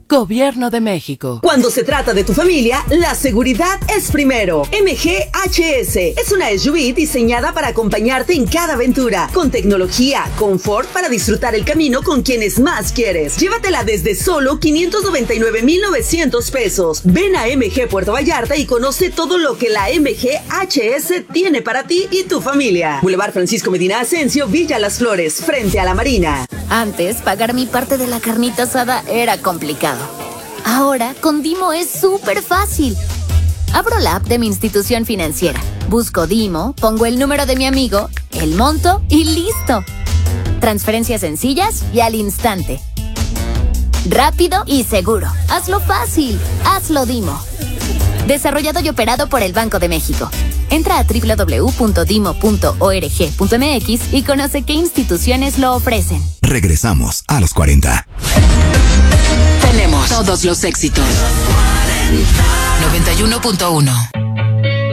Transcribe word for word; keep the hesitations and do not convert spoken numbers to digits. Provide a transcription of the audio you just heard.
Gobierno de México. Cuando se trata de tu familia, la seguridad es primero. M G H S es una S U V diseñada para acompañarte en cada aventura, con tecnología, confort para disfrutar el camino con quienes más quieres. Llévatela desde solo quinientos noventa y nueve mil novecientos pesos. Ven a M G Puerto Vallarta y conoce todo lo que la M G H S tiene para ti y tu familia. Boulevard Francisco Medina Asensio, Villa Las Flores, frente a la Marina. Antes, pagar mi parte de la carnita asada era complicado. Ahora, con Dimo es súper fácil. Abro la app de mi institución financiera, busco Dimo, pongo el número de mi amigo, el monto y ¡listo! Transferencias sencillas y al instante. Rápido y seguro. Hazlo fácil. Hazlo Dimo. Desarrollado y operado por el Banco de México. Entra a doble u doble u doble u punto dimo punto org punto m x y conoce qué instituciones lo ofrecen. Regresamos a los cuarenta. Tenemos todos los éxitos. noventa y uno punto uno